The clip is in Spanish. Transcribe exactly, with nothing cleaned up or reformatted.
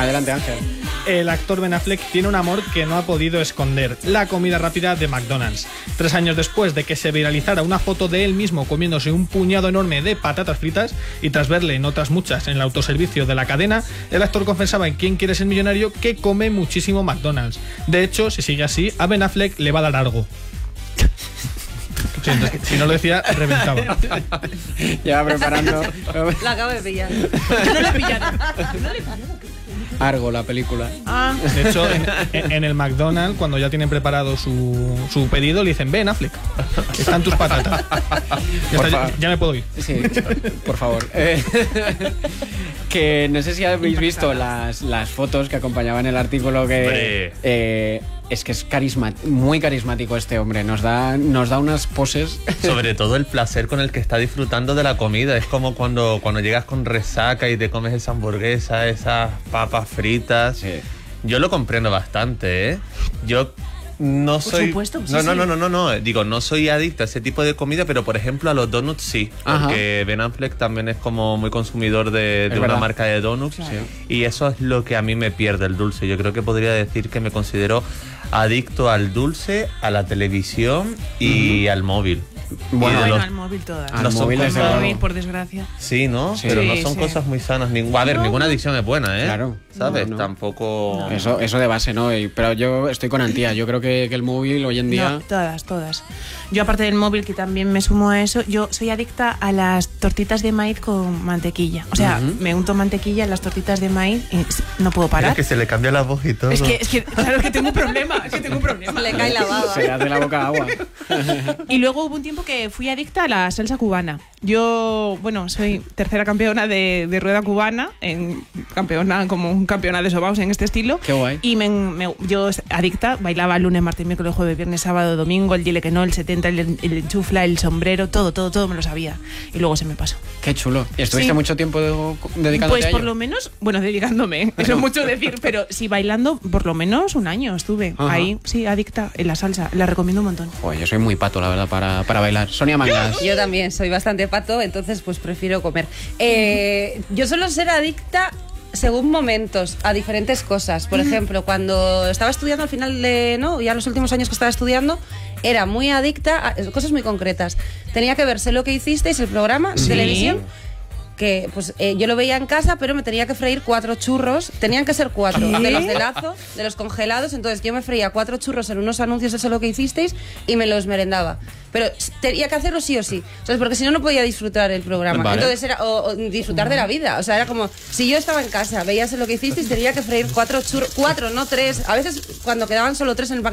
Adelante, Ángel. El actor Ben Affleck tiene un amor que no ha podido esconder: la comida rápida de McDonald's. Tres años después de que se viralizara una foto de él mismo comiéndose un puñado enorme de patatas fritas, y tras verle en otras muchas en el autoservicio de la cadena, el actor confesaba en ¿Quién quiere ser millonario? Que come muchísimo McDonald's. De hecho, si sigue así, a Ben Affleck le va a dar algo. Si no lo decía, reventaba. Ya preparando. La acabo de pillar. No le he pillado. No le he pillado. Argo, la película. Ah. De hecho, en, en el McDonald's, cuando ya tienen preparado su, su pedido, le dicen: Ben Affleck, están tus patatas. Ya, está, ya, ya me puedo ir. Sí, por favor. Eh, que no sé si habéis visto las, las fotos que acompañaban el artículo, que eh, es que es carisma, muy carismático este hombre. Nos da, nos da unas poses. Sobre todo el placer con el que está disfrutando de la comida. Es como cuando, cuando llegas con resaca y te comes esa hamburguesa, esas papas fritas. Sí. Yo lo comprendo bastante, ¿eh? Yo no soy... Por supuesto, sí, no, no, sí. no, no, no, no. Digo, no soy adicto a ese tipo de comida, pero por ejemplo a los donuts sí. Ajá. Porque Ben Affleck también es como muy consumidor de, de una verdad. marca de donuts. Claro. Sí. Y eso es lo que a mí me pierde, el dulce. Yo creo que podría decir que me considero adicto al dulce, a la televisión y uh-huh. al móvil. Bueno, bueno los... al móvil todas. Al no móvil, son cosas... móvil, por desgracia. Sí, ¿no? Sí. Pero no Sí, son sí. cosas muy sanas. Ning... A ver, no, ninguna adicción es buena, ¿eh? Claro. ¿Sabes? No, no. Tampoco... No. Eso, eso de base, ¿no? Y, pero yo estoy con Antía. Yo creo que, que el móvil hoy en día... No, todas, todas. Yo, aparte del móvil, que también me sumo a eso, yo soy adicta a las tortitas de maíz con mantequilla. O sea, uh-huh. me unto mantequilla en las tortitas de maíz y no puedo parar. Es que se le cambia la voz y todo. Es que, es que claro, es que tengo un problema. Es que tengo un problema. Le cae la baba. Se le hace la boca agua. Y luego hubo un tiempo que fui adicta a la salsa cubana. Yo, bueno, soy tercera campeona de, de rueda cubana, en campeona como un campeona de sobaos en este estilo. Qué guay. Y me, me, yo, adicta, bailaba lunes, martes, miércoles, jueves, viernes, sábado, domingo, el dile que no, el setenta, el, el enchufla, el sombrero, todo, todo, todo me lo sabía. Y luego se me pasó. Qué chulo. ¿Y estuviste Sí. mucho tiempo de, dedicándote Pues a ello? por lo menos, bueno, dedicándome, eso es mucho decir, pero sí bailando por lo menos un año estuve. Ajá. Ahí, sí, adicta en la salsa. La recomiendo un montón. Joder, yo soy muy pato, la verdad, para, para bailar. Sonia Mangas. Yo también soy bastante pato, entonces pues prefiero comer. Eh, yo suelo ser adicta según momentos a diferentes cosas. Por ejemplo, cuando estaba estudiando al final de, no, ya los últimos años que estaba estudiando, era muy adicta a cosas muy concretas. Tenía que ver Sé lo que hicisteis, el programa de ¿Sí? televisión, que pues eh, yo lo veía en casa, pero me tenía que freír cuatro churros. Tenían que ser cuatro, ¿Qué? de los de Lazo, de los congelados. Entonces yo me freía cuatro churros en unos anuncios de Sé lo que hicisteis y me los merendaba. Pero tenía que hacerlo sí o sí, o sea, porque si no, no podía disfrutar el programa. Vale. Entonces era, o, o disfrutar de la vida. O sea, era como, si yo estaba en casa, veías Lo que hicisteis, tenía que freír cuatro churros, cuatro, no tres. A veces cuando quedaban solo tres en el paquete,